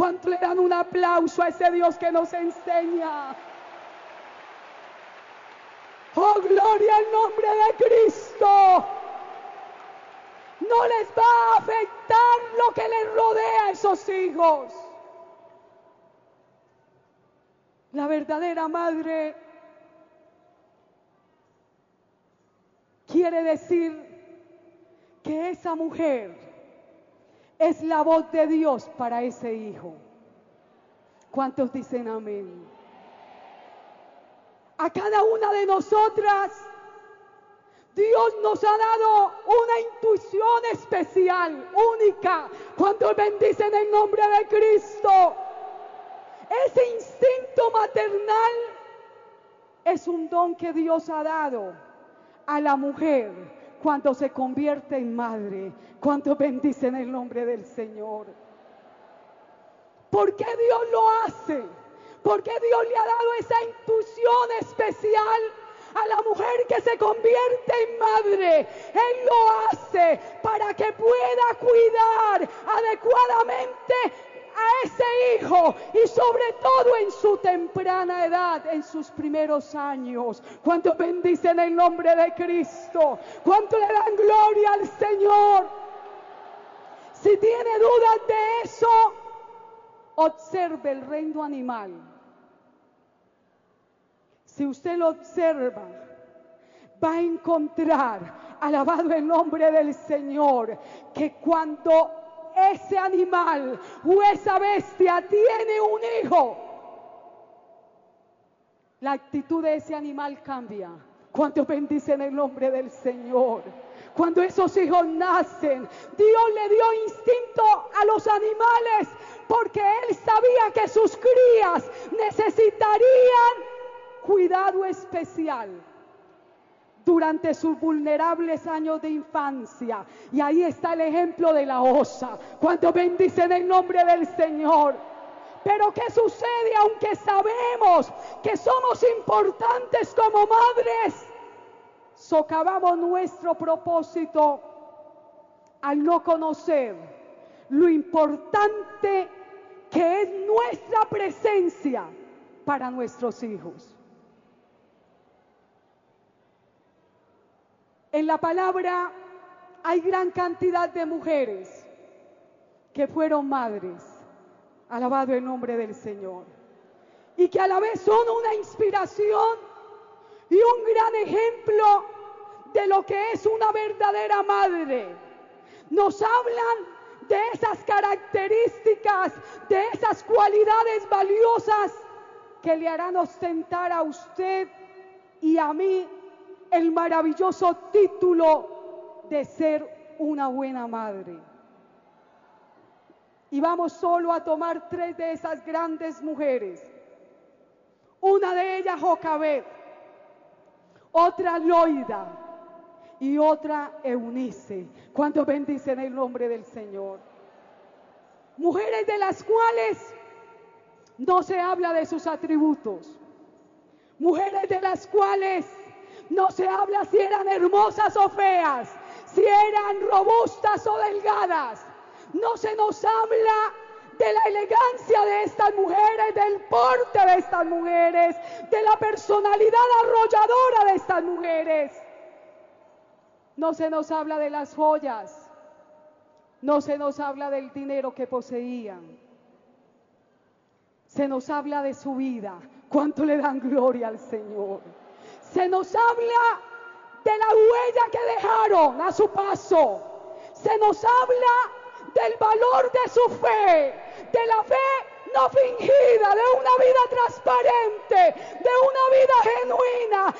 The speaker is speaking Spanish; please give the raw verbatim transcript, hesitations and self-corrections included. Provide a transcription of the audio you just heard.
¿Cuánto le dan un aplauso a ese Dios que nos enseña? ¡Oh, gloria al nombre de Cristo! No les va a afectar lo que les rodea a esos hijos. La verdadera madre quiere decir que esa mujer es la voz de Dios para ese hijo. ¿Cuántos dicen amén? A cada una de nosotras, Dios nos ha dado una intuición especial, única. ¿Cuántos bendicen el nombre de Cristo? Ese instinto maternal es un don que Dios ha dado a la mujer cuando se convierte en madre. ¿Cuántos bendicen el nombre del Señor? ¿Por qué Dios lo hace? Porque Dios le ha dado esa intuición especial a la mujer que se convierte en madre. Él lo hace para que pueda cuidar adecuadamente a ese hijo, y sobre todo en su temprana edad, en sus primeros años. ¿Cuántos bendicen el nombre de Cristo? ¿Cuánto le dan gloria al Señor? Si tiene dudas de eso, observe el reino animal. Si usted lo observa, va a encontrar, alabado el nombre del Señor, que cuando ese animal o esa bestia tiene un hijo, la actitud de ese animal cambia. ¿Cuántos bendicen el nombre del Señor? Cuando esos hijos nacen, Dios le dio instinto a los animales, porque Él sabía que sus crías necesitarían cuidado especial durante sus vulnerables años de infancia. Y ahí está el ejemplo de la osa. ¿Cuántos bendicen el nombre del Señor? Pero ¿qué sucede? Aunque sabemos que somos importantes como madres, socavamos nuestro propósito al no conocer lo importante que es nuestra presencia para nuestros hijos. En la palabra hay gran cantidad de mujeres que fueron madres, alabado el nombre del Señor, y que a la vez son una inspiración y un gran ejemplo de lo que es una verdadera madre. Nos hablan de esas características, de esas cualidades valiosas que le harán ostentar a usted y a mí el maravilloso título de ser una buena madre. Y vamos solo a tomar tres de esas grandes mujeres. Una de ellas Jocabed, otra Loida y otra Eunice. ¿Cuántos bendicen el nombre del Señor? Mujeres de las cuales no se habla de sus atributos. Mujeres de las cuales no se habla si eran hermosas o feas, si eran robustas o delgadas. No se nos habla de la elegancia de estas mujeres, del porte de estas mujeres, de la personalidad arrolladora de estas mujeres. No se nos habla de las joyas, no se nos habla del dinero que poseían. Se nos habla de su vida. ¿Cuánto le dan gloria al Señor? Se nos habla de la huella que dejaron a su paso. Se nos habla del valor de su fe, de la fe no fingida, de una vida transparente, de una vida genuina,